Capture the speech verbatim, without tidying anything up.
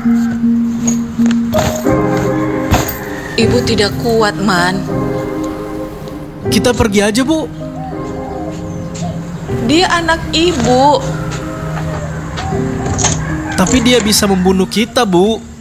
Ibu tidak kuat, Man. Kita pergi aja, Bu. Dia anak ibu. Tapi dia bisa membunuh kita, Bu.